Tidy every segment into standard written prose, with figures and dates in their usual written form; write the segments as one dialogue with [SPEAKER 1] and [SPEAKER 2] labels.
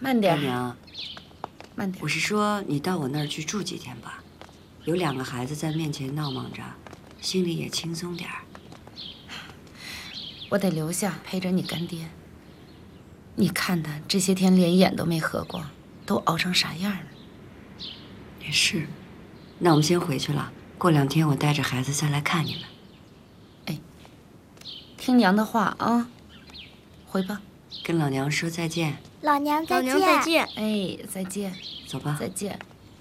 [SPEAKER 1] 慢点。
[SPEAKER 2] 大娘，
[SPEAKER 1] 慢点。
[SPEAKER 2] 我是说你到我那儿去住几天吧，有2个孩子在面前闹忙着，心里也轻松点儿。
[SPEAKER 1] 我得留下陪着你干爹。你看他这些天连眼都没合过，都熬成啥样了？
[SPEAKER 2] 也是，那我们先回去了。过2天我带着孩子再来看你们。
[SPEAKER 1] 哎，听娘的话啊，回吧。
[SPEAKER 2] 跟老娘说再见。
[SPEAKER 3] 老娘再见。
[SPEAKER 4] 老娘再见。
[SPEAKER 1] 哎，再见。
[SPEAKER 2] 走吧。
[SPEAKER 1] 再见。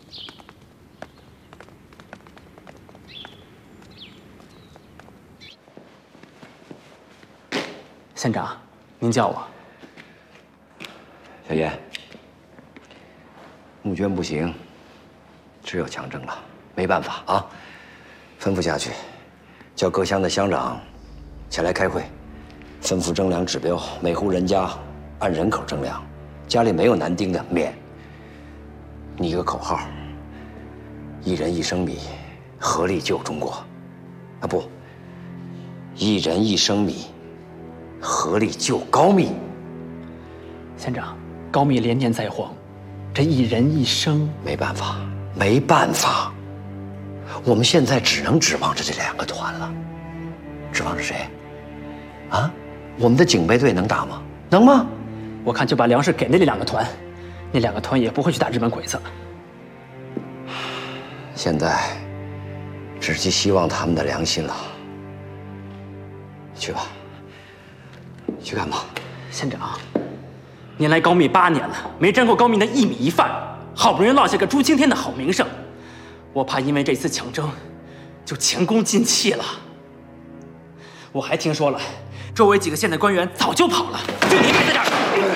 [SPEAKER 5] 县长，您叫我。
[SPEAKER 6] 小燕，募捐不行，只有强征了，没办法啊。吩咐下去，叫各乡的乡长前来开会，吩咐征粮指标，每户人家按人口征粮，家里没有男丁的免。拟一个口号：1人1升米，合力救中国。啊不，1人1升米，合力救高密。
[SPEAKER 5] 县长，高密连年灾荒，这1人1升，
[SPEAKER 6] 没办法，没办法。我们现在只能指望着这2个团了。指望着谁？啊？我们的警备队能打吗？能吗？
[SPEAKER 5] 我看就把粮食给那2个团，那2个团也不会去打日本鬼子。
[SPEAKER 6] 现在只寄希望他们的良心了。去吧，去干嘛？
[SPEAKER 5] 县长，您来高密8年了，没沾过高密的1米1饭，好不容易落下个朱青天的好名声，我怕因为这次抢征，就前功尽弃了。我还听说了，周围几个县的官员早就跑了，就您还在这儿。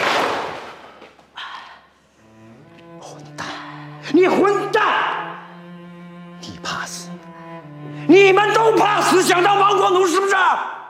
[SPEAKER 6] 混蛋！你混蛋！你怕死？你们都怕死，想当亡国奴是不是？